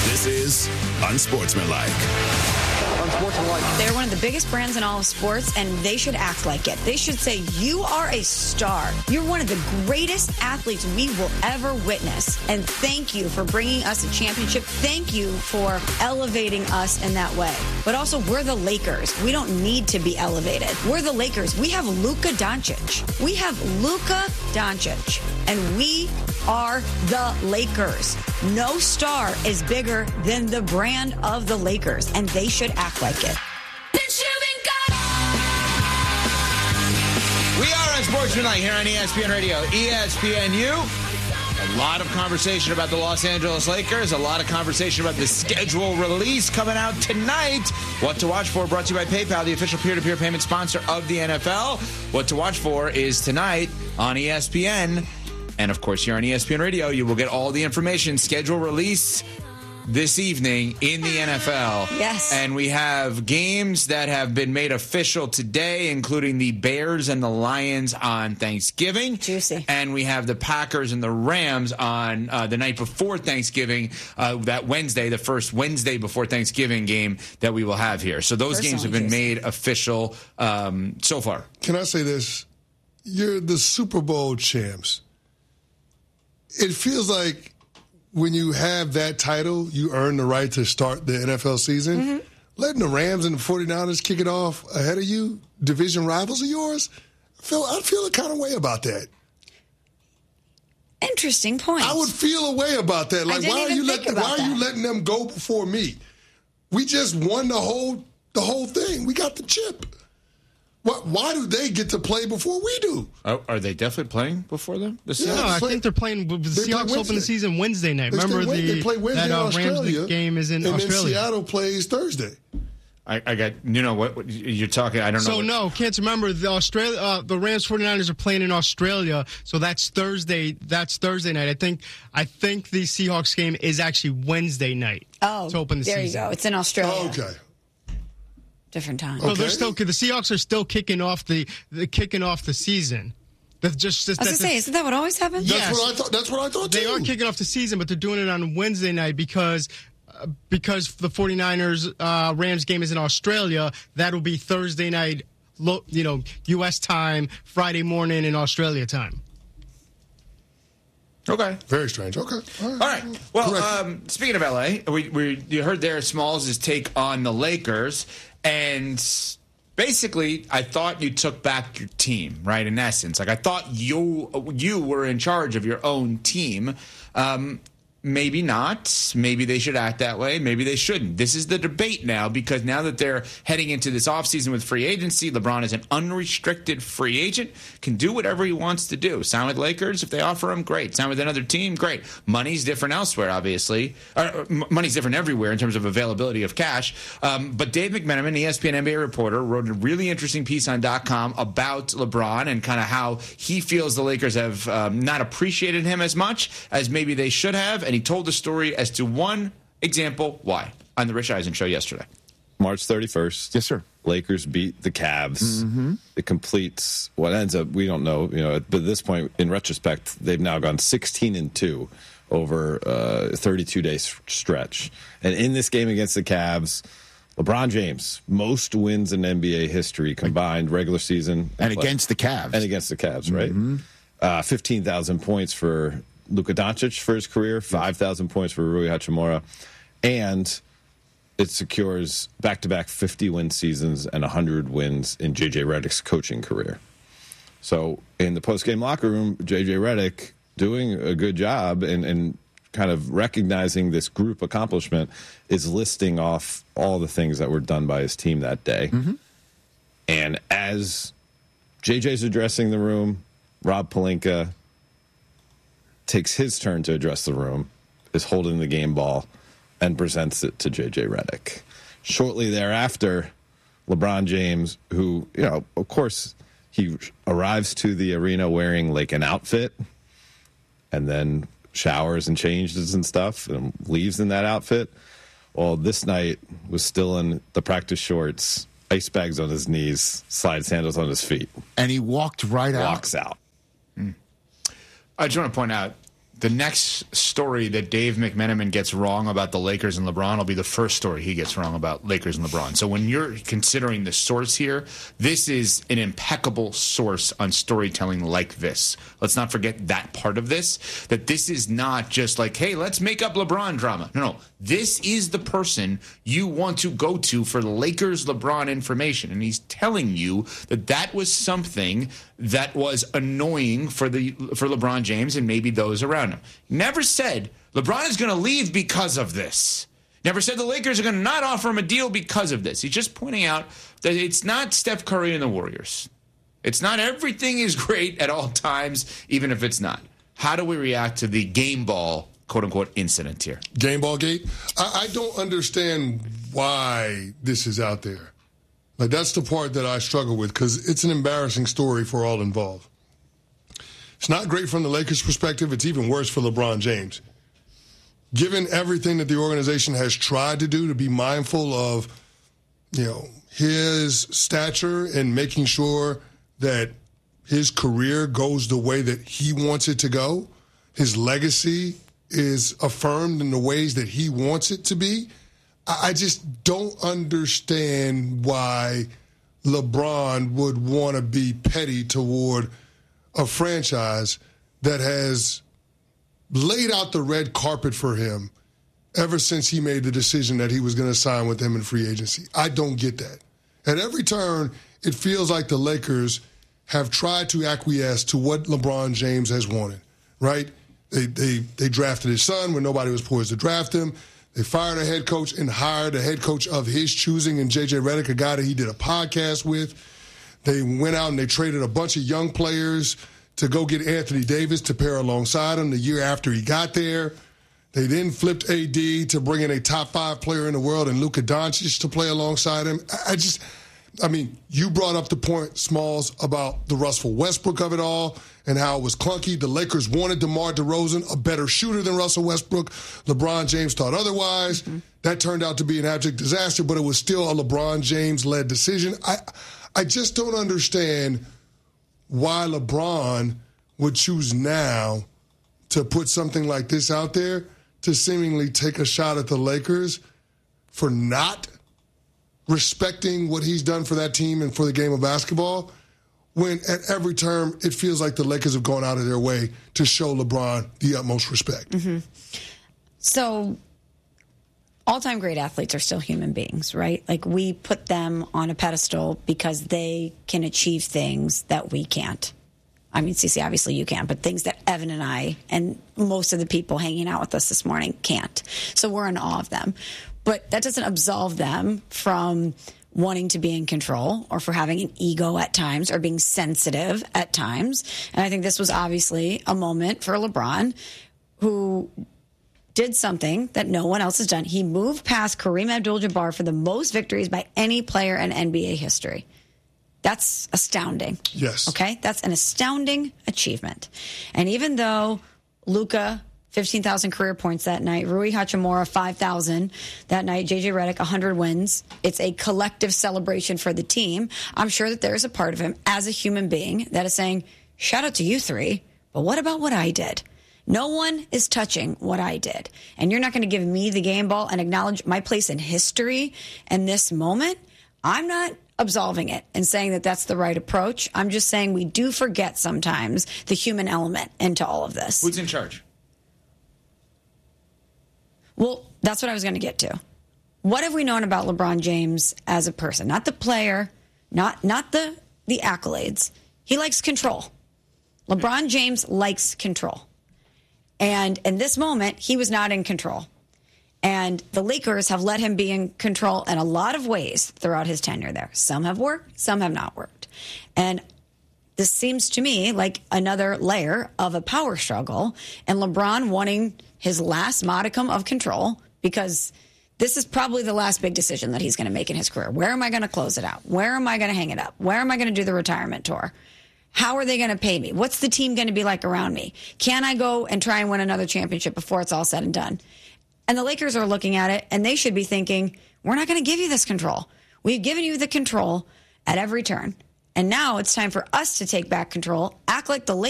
This is Unsportsmanlike. They're one of the biggest brands in all of sports, and they should act like it. They should say, you are a star. You're one of the greatest athletes we will ever witness. And thank you for bringing us a championship. Thank you for elevating us in that way. But also, we're the Lakers. We don't need to be elevated. We're the Lakers. We have Luka Doncic. And we are the Lakers. No star is bigger than the brand of the Lakers, and they should act like it. We are Unsportsmanlike here on ESPN Radio, ESPNU. A lot of conversation about the Los Angeles Lakers, a lot of conversation about the schedule release coming out tonight. What to watch for, brought to you by PayPal, the official peer-to-peer payment sponsor of the NFL. What to watch for is tonight on ESPN. And, of course, here on ESPN Radio, you will get all the information, schedule release this evening in the NFL. Yes. And we have games that have been made official today, including the Bears and the Lions on Thanksgiving. Juicy. And we have the Packers and the Rams on the night before Thanksgiving, that Wednesday, the first Wednesday before Thanksgiving game that we will have here. So those games have been made official so far. Can I say this? You're the Super Bowl champs. It feels like when you have that title, you earn the right to start the NFL season. Mm-hmm. Letting the Rams and the 49ers kick it off ahead of you, division rivals of yours, I feel a kind of way about that. Interesting point. I would feel a way about that. Like, why are you letting them go before me? We just won the whole thing. We got the chip. Why do they get to play before we do? Oh, are they definitely playing before them? No, I think they're playing. The Seahawks open the season Wednesday night. Remember they play Wednesday in Australia. Rams game is in Australia. And then Seattle plays Thursday. I got, what you're talking, I don't know. So, no, can't remember. The Rams 49ers are playing in Australia, so that's Thursday night. I think the Seahawks game is actually Wednesday night. Oh, to open the season. There you go. It's in Australia. Oh, okay. Different time. So they're still, the Seahawks are still kicking off the season. That's just. I was going to say, isn't that what always happens? That's what I thought. They are kicking off the season, but they're doing it on Wednesday night because the 49ers Rams game is in Australia. That'll be Thursday night, U.S. time, Friday morning in Australia time. Okay. Very strange. Okay. All right. Well, speaking of L.A., you heard there Smalls' take on the Lakers, and basically, I thought you took back your team, right, in essence. Like, I thought you were in charge of your own team. Maybe not. Maybe they should act that way. Maybe they shouldn't. This is the debate now, because now that they're heading into this offseason with free agency, LeBron is an unrestricted free agent, can do whatever he wants to do. Sign with Lakers if they offer him, great. Sign with another team, great. Money's different elsewhere, obviously. Money's different everywhere in terms of availability of cash. But Dave McMenamin, ESPN NBA reporter, wrote a really interesting piece on .com about LeBron and kind of how he feels the Lakers have not appreciated him as much as maybe they should have. And he told the story as to one example why on the Rich Eisen show yesterday. March 31st. Yes, sir. Lakers beat the Cavs. Mm-hmm. It completes what ends up, we don't know, but at this point, in retrospect, they've now gone 16-2 over a 32-day stretch. And in this game against the Cavs, LeBron James, most wins in NBA history combined, regular season. And against the Cavs. And against the Cavs, right? Mm-hmm. 15,000 points for Luka Doncic for his career, 5,000 points for Rui Hachimura, and it secures back-to-back 50-win seasons and 100 wins in J.J. Redick's coaching career. So in the post-game locker room, J.J. Redick doing a good job and kind of recognizing this group accomplishment is listing off all the things that were done by his team that day. Mm-hmm. And as J.J.'s addressing the room, Rob Pelinka takes his turn to address the room, is holding the game ball, and presents it to J.J. Redick. Shortly thereafter, LeBron James, who, of course, he arrives to the arena wearing like an outfit and then showers and changes and stuff and leaves in that outfit. Well, this night was still in the practice shorts, ice bags on his knees, slide sandals on his feet. And he walked right out. Walks out. I just want to point out, the next story that Dave McMenamin gets wrong about the Lakers and LeBron will be the first story he gets wrong about Lakers and LeBron. So when you're considering the source here, this is an impeccable source on storytelling like this. Let's not forget that part of this, that this is not just like, hey, let's make up LeBron drama. No. This is the person you want to go to for Lakers LeBron information. And he's telling you that was something that was annoying for LeBron James and maybe those around him. Never said LeBron is going to leave because of this. Never said the Lakers are going to not offer him a deal because of this. He's just pointing out that it's not Steph Curry and the Warriors. It's not everything is great at all times, even if it's not. How do we react to the game ball, quote-unquote, incident here? Game ball gate? I don't understand why this is out there. Like, that's the part that I struggle with, because it's an embarrassing story for all involved. It's not great from the Lakers' perspective. It's even worse for LeBron James. Given everything that the organization has tried to do to be mindful of, his stature and making sure that his career goes the way that he wants it to go, his legacy is affirmed in the ways that he wants it to be, I just don't understand why LeBron would want to be petty toward a franchise that has laid out the red carpet for him ever since he made the decision that he was going to sign with them in free agency. I don't get that. At every turn, it feels like the Lakers have tried to acquiesce to what LeBron James has wanted, right? They drafted his son when nobody was poised to draft him. They fired a head coach and hired a head coach of his choosing in J.J. Redick, a guy that he did a podcast with. They went out and they traded a bunch of young players to go get Anthony Davis to pair alongside him the year after he got there. They then flipped AD to bring in a top 5 player in the world and Luka Doncic to play alongside him. You brought up the point, Smalls, about the Russell Westbrook of it all and how it was clunky. The Lakers wanted DeMar DeRozan, a better shooter than Russell Westbrook. LeBron James thought otherwise. Mm-hmm. That turned out to be an abject disaster, but it was still a LeBron James-led decision. I just don't understand why LeBron would choose now to put something like this out there to seemingly take a shot at the Lakers for not respecting what he's done for that team and for the game of basketball, when at every term it feels like the Lakers have gone out of their way to show LeBron the utmost respect. Mm-hmm. So all-time great athletes are still human beings, right? Like, we put them on a pedestal because they can achieve things that we can't. I mean, Cece, obviously you can, but things that Evan and I and most of the people hanging out with us this morning can't. So we're in awe of them. But that doesn't absolve them from wanting to be in control or for having an ego at times or being sensitive at times. And I think this was obviously a moment for LeBron, who did something that no one else has done. He moved past Kareem Abdul-Jabbar for the most victories by any player in NBA history. That's astounding. Yes. Okay? That's an astounding achievement. And even though Luka, 15,000 career points that night, Rui Hachimura, 5,000 that night, J.J. Redick, 100 wins, it's a collective celebration for the team. I'm sure that there's a part of him as a human being that is saying, shout out to you three, but what about what I did? No one is touching what I did. And you're not going to give me the game ball and acknowledge my place in history in this moment? I'm not absolving it and saying that that's the right approach. I'm just saying we do forget sometimes the human element into all of this. Who's in charge? Well, that's what I was going to get to. What have we known about LeBron James as a person? Not the player, not the accolades. He likes control. LeBron James likes control. And in this moment, he was not in control. And the Lakers have let him be in control in a lot of ways throughout his tenure there. Some have worked, some have not worked. And this seems to me like another layer of a power struggle, and LeBron wanting his last modicum of control, because this is probably the last big decision that he's going to make in his career. Where am I going to close it out? Where am I going to hang it up? Where am I going to do the retirement tour? How are they going to pay me? What's the team going to be like around me? Can I go and try and win another championship before it's all said and done? And the Lakers are looking at it, and they should be thinking, we're not going to give you this control. We've given you the control at every turn. And now it's time for us to take back control, act like the Lakers